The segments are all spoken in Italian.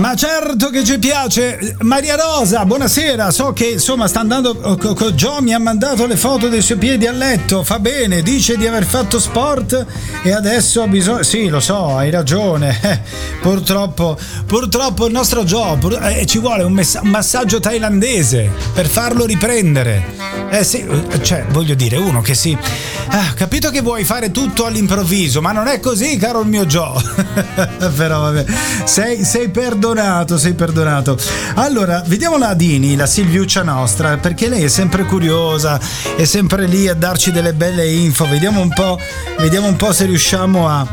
Ma certo che ci piace. Maria Rosa, buonasera. So che insomma sta andando. Gio mi ha mandato le foto dei suoi piedi a letto. Fa bene, dice di aver fatto sport e adesso ha bisogno. Sì, lo so, hai ragione. Purtroppo il nostro Gio ci vuole un massaggio thailandese per farlo riprendere. Sì, cioè, voglio dire, uno che si. Capito che vuoi fare tutto all'improvviso, ma non è così, caro il mio Gio. Però vabbè, sei perdonato. Allora, vediamo la Dini, la Silviuccia nostra, perché lei è sempre curiosa, è sempre lì a darci delle belle info. Vediamo un po' se riusciamo a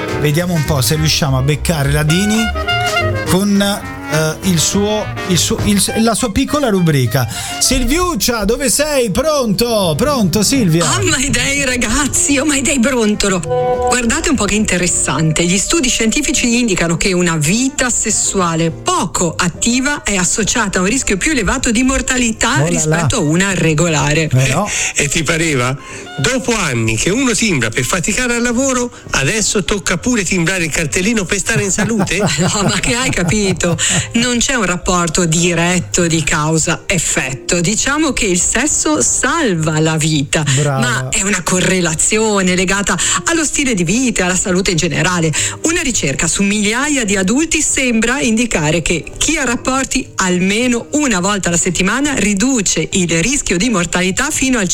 beccare la Dini con la sua piccola rubrica. Silviuccia, dove sei? Pronto Silvia? Oh my day ragazzi, oh my day brontolo. Guardate un po' che interessante. Gli studi scientifici indicano che una vita sessuale poco attiva è associata a un rischio più elevato di mortalità rispetto a una regolare. No. E ti pareva? Dopo anni che uno timbra per faticare al lavoro, adesso tocca pure timbrare il cartellino per stare in salute? No, ma che hai capito? Non c'è un rapporto diretto di causa-effetto. Diciamo che il sesso salva la vita. Brava. Ma è una correlazione legata allo stile di vita e alla salute in generale. Una ricerca su migliaia di adulti sembra indicare che chi ha rapporti almeno una volta alla settimana riduce il rischio di mortalità fino al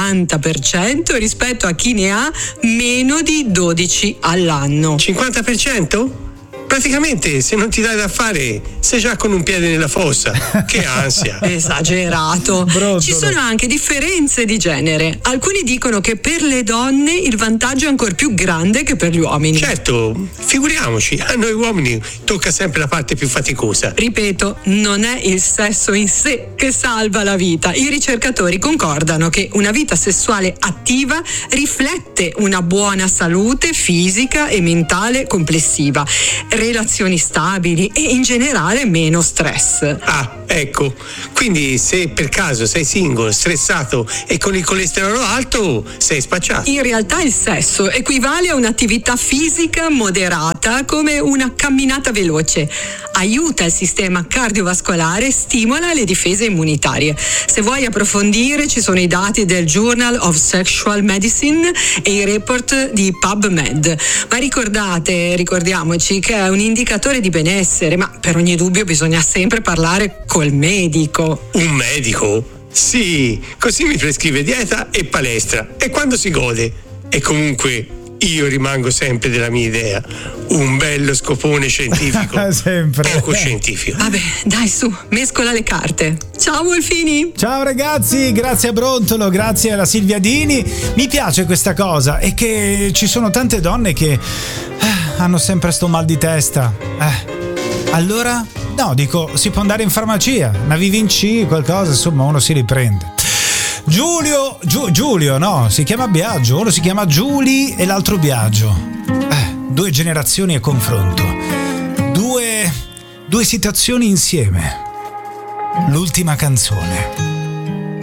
50% rispetto a chi ne ha meno di 12 all'anno. 50%? Praticamente, se non ti dai da fare, sei già con un piede nella fossa. Che ansia. Esagerato. Brontolo. Ci sono anche differenze di genere. Alcuni dicono che per le donne il vantaggio è ancora più grande che per gli uomini. Certo, figuriamoci, a noi uomini tocca sempre la parte più faticosa. Ripeto, non è il sesso in sé che salva la vita. I ricercatori concordano che una vita sessuale attiva riflette una buona salute fisica e mentale complessiva, relazioni stabili e in generale meno stress. Ah, ecco, quindi se per caso sei single, stressato e con il colesterolo alto, sei spacciato. In realtà il sesso equivale a un'attività fisica moderata, come una camminata veloce. Aiuta il sistema cardiovascolare e stimola le difese immunitarie. Se vuoi approfondire, ci sono i dati del Journal of Sexual Medicine e i report di PubMed. Ma ricordiamoci che è un indicatore di benessere, ma per ogni dubbio bisogna sempre parlare col medico. Un medico? Sì, così mi prescrive dieta e palestra. E quando si gode? E comunque io rimango sempre della mia idea. Un bello scopone scientifico. Sempre. Poco scientifico. Vabbè, dai su, mescola le carte. Ciao Wolfini. Ciao ragazzi, grazie a Brontolo, grazie alla Silvia Dini. Mi piace questa cosa, è che ci sono tante donne che hanno sempre sto mal di testa. Allora, no, dico, si può andare in farmacia, una Vivin C, qualcosa, insomma, uno si riprende. Giulio, no, si chiama Biagio, uno si chiama Giuli e l'altro Biagio. Due generazioni a confronto, due situazioni insieme. L'ultima canzone.